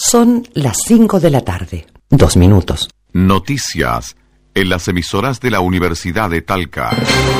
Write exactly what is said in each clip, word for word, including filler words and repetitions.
Son las cinco de la tarde. Dos minutos. Noticias en las emisoras de la Universidad de Talca.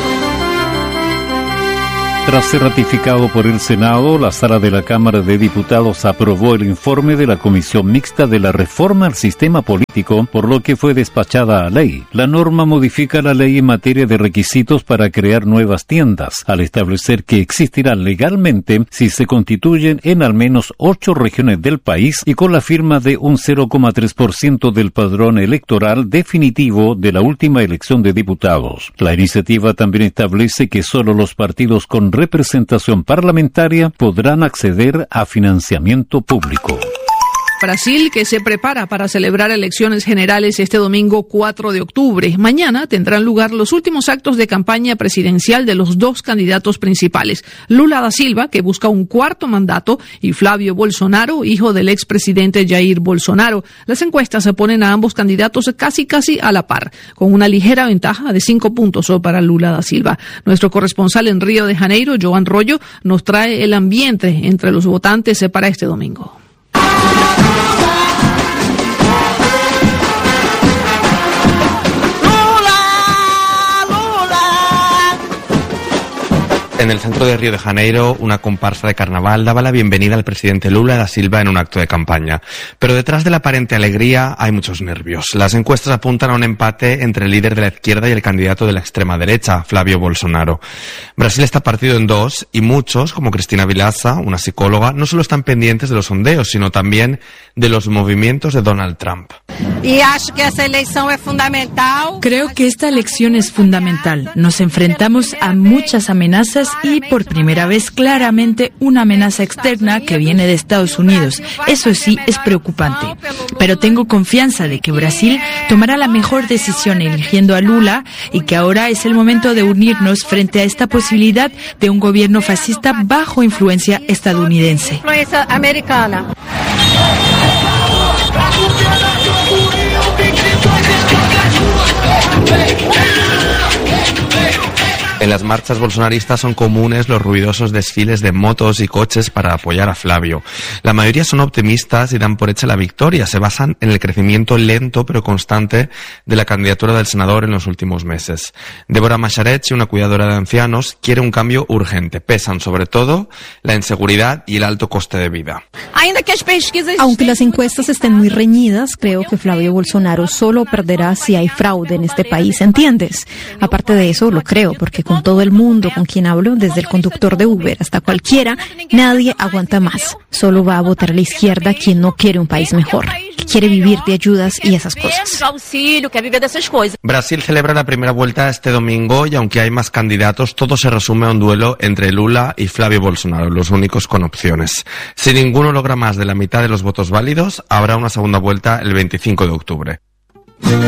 Tras ser ratificado por el Senado, la Sala de la Cámara de Diputados aprobó el informe de la Comisión Mixta de la Reforma al Sistema Político, por lo que fue despachada a ley. La norma modifica la ley en materia de requisitos para crear nuevas tiendas, al establecer que existirán legalmente si se constituyen en al menos ocho regiones del país y con la firma de un cero coma tres por ciento del padrón electoral definitivo de la última elección de diputados. La iniciativa también establece que solo los partidos con representación parlamentaria podrán acceder a financiamiento público. Brasil, que se prepara para celebrar elecciones generales este domingo cuatro de octubre. Mañana tendrán lugar los últimos actos de campaña presidencial de los dos candidatos principales, Lula da Silva, que busca un cuarto mandato, y Flavio Bolsonaro, hijo del expresidente Jair Bolsonaro. Las encuestas se ponen a ambos candidatos casi casi a la par, con una ligera ventaja de cinco puntos para Lula da Silva. Nuestro corresponsal en Río de Janeiro, Joan Rollo, nos trae el ambiente entre los votantes para este domingo. En el centro de Río de Janeiro, una comparsa de carnaval daba la bienvenida al presidente Lula da Silva en un acto de campaña. Pero detrás de la aparente alegría hay muchos nervios. Las encuestas apuntan a un empate entre el líder de la izquierda y el candidato de la extrema derecha, Flavio Bolsonaro. Brasil está partido en dos y muchos, como Cristina Vilaça, una psicóloga, no solo están pendientes de los sondeos, sino también de los movimientos de Donald Trump. Y acho que esa elección es fundamental. Creo que esta elección es fundamental. Nos enfrentamos a muchas amenazas y por primera vez claramente una amenaza externa que viene de Estados Unidos. Eso sí es preocupante. Pero tengo confianza de que Brasil tomará la mejor decisión eligiendo a Lula y que ahora es el momento de unirnos frente a esta posibilidad de un gobierno fascista bajo influencia estadounidense. Influencia americana. En las marchas bolsonaristas son comunes los ruidosos desfiles de motos y coches para apoyar a Flavio. La mayoría son optimistas y dan por hecha la victoria. Se basan en el crecimiento lento pero constante de la candidatura del senador en los últimos meses. Débora Macharetti, una cuidadora de ancianos, quiere un cambio urgente. Pesan sobre todo la inseguridad y el alto coste de vida. Aunque las encuestas estén muy reñidas, creo que Flavio Bolsonaro solo perderá si hay fraude en este país, ¿entiendes? Aparte de eso, lo creo, porque con todo el mundo con quien hablo, desde el conductor de Uber hasta cualquiera, nadie aguanta más. Solo va a votar a la izquierda quien no quiere un país mejor, que quiere vivir de ayudas y esas cosas. Brasil celebra la primera vuelta este domingo y aunque hay más candidatos, todo se resume a un duelo entre Lula y Flavio Bolsonaro, los únicos con opciones. Si ninguno logra más de la mitad de los votos válidos, habrá una segunda vuelta el veinticinco de octubre.